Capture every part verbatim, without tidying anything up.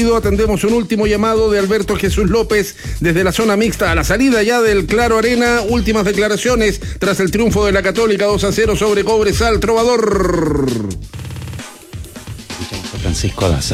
Atendemos un último llamado de Alberto Jesús López desde la zona mixta a la salida ya del Claro Arena. Últimas declaraciones tras el triunfo de la Católica dos a cero sobre Cobresal. Trovador. Francisco Daza.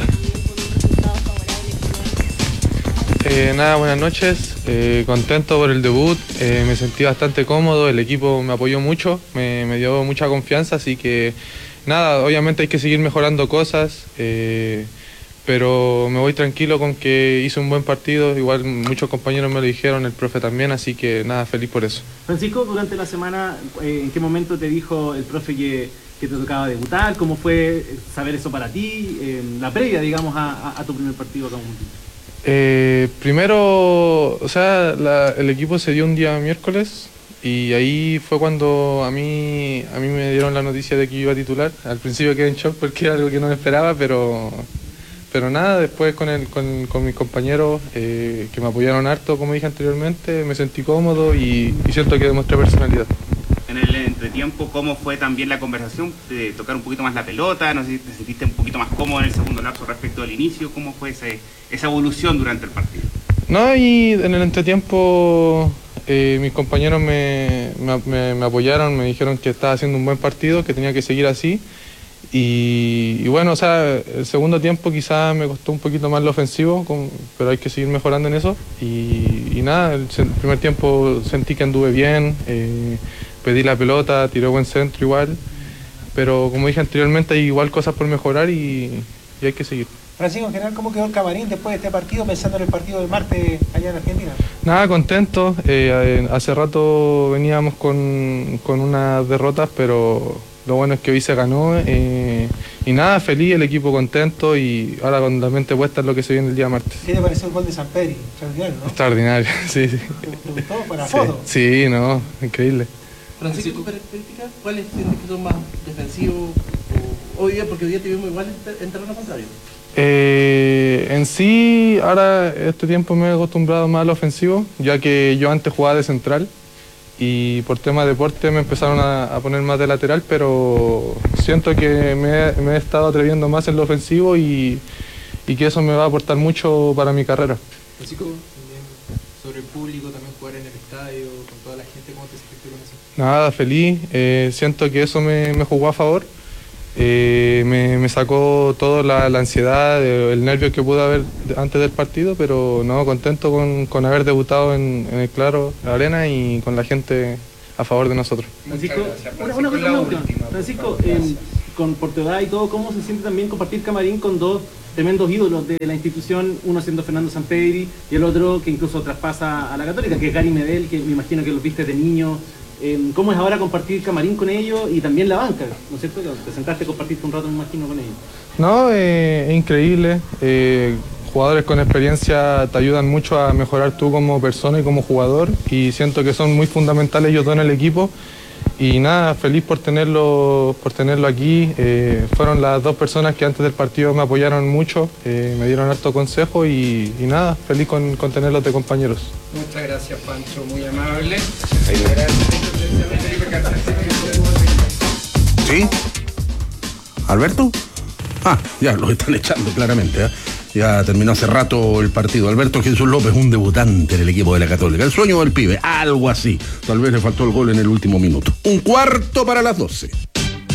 Eh, nada, buenas noches. Eh, contento por el debut. Eh, me sentí bastante cómodo. El equipo me apoyó mucho, me, me dio mucha confianza. Así que nada, obviamente hay que seguir mejorando cosas. Eh, pero me voy tranquilo con que hice un buen partido, igual muchos compañeros me lo dijeron, el profe también, así que nada, feliz por eso. Francisco, durante la semana, eh, ¿en qué momento te dijo el profe que, que te tocaba debutar? ¿Cómo fue saber eso para ti? Eh, la previa, digamos, a, a, a tu primer partido acá en Montilla. Eh, primero, o sea, la, el equipo se dio un día miércoles y ahí fue cuando a mí, a mí me dieron la noticia de que iba a titular. Al principio quedé en shock porque era algo que no me esperaba, pero... Pero nada, después con, el, con, con mis compañeros eh, que me apoyaron harto, como dije anteriormente, me sentí cómodo y, y siento que demostré personalidad. En el entretiempo, ¿cómo fue también la conversación? De tocar un poquito más la pelota, no sé si te sentiste un poquito más cómodo en el segundo lapso respecto al inicio. ¿Cómo fue ese, esa evolución durante el partido? No, y en el entretiempo eh, mis compañeros me, me, me apoyaron, me dijeron que estaba haciendo un buen partido, que tenía que seguir así. Y, y bueno, o sea, el segundo tiempo quizás me costó un poquito más lo ofensivo, con, pero hay que seguir mejorando en eso. Y, y nada, el, el primer tiempo sentí que anduve bien, eh, pedí la pelota, tiré buen centro igual, pero como dije anteriormente hay igual cosas por mejorar y, y hay que seguir. Francisco, en general, ¿cómo quedó el camarín después de este partido, pensando en el partido del martes allá en Argentina? Nada, contento. Eh, hace rato veníamos con, con unas derrotas, pero lo bueno es que hoy se ganó. Eh, y nada, feliz, el equipo contento y ahora con la mente puesta en lo que se viene el día martes. ¿Qué te pareció el gol de Samperi? Extraordinario, ¿no? Extraordinario, sí, sí. ¿Te gustó? ¿Para la Sí, foto? sí, no, increíble. Francisco, características, ¿cuáles sientes que son más defensivos o hoy día? Porque hoy día te vimos igual en terreno contrario. Eh, en sí, ahora este tiempo me he acostumbrado más al ofensivo, ya que yo antes jugaba de central y por tema de deporte me empezaron a, a poner más de lateral, pero siento que me, me he estado atreviendo más en lo ofensivo y, y que eso me va a aportar mucho para mi carrera. Francisco, también sobre el público, también jugar en el estadio, con toda la gente, ¿cómo te sentiste con eso? Nada, feliz, eh, siento que eso me, me jugó a favor. Eh, me, me sacó toda la, la ansiedad, el nervio que pude haber antes del partido, pero no, contento con, con haber debutado en, en el Claro Arena y con la gente a favor de nosotros. Francisco, una, una cosa más última. Francisco, eh, con por tu edad y todo, ¿cómo se siente también compartir camarín con dos tremendos ídolos de la institución, uno siendo Fernando Sampedri y el otro que incluso traspasa a la Católica, que es Gary Medel, que me imagino que los viste de niño? Eh, ¿Cómo es ahora compartir camarín con ellos y también la banca? ¿No es cierto? Te sentaste a compartir un rato, me imagino, con ellos. No, eh, es increíble. Eh, jugadores con experiencia te ayudan mucho a mejorar tú como persona y como jugador y siento que son muy fundamentales ellos dos en el equipo. Y nada, feliz por tenerlo, por tenerlo aquí. Eh, fueron las dos personas que antes del partido me apoyaron mucho, eh, me dieron harto consejo y, y nada, feliz con, con tenerlos de compañeros. Muchas gracias, Pancho, muy amable. ¿Sí? ¿Alberto? Ah, ya lo están echando claramente, ¿eh? Ya terminó hace rato el partido. Alberto Jesús López, un debutante en el equipo de la Católica. El sueño del pibe, algo así. Tal vez le faltó el gol en el último minuto. Un cuarto para las doce.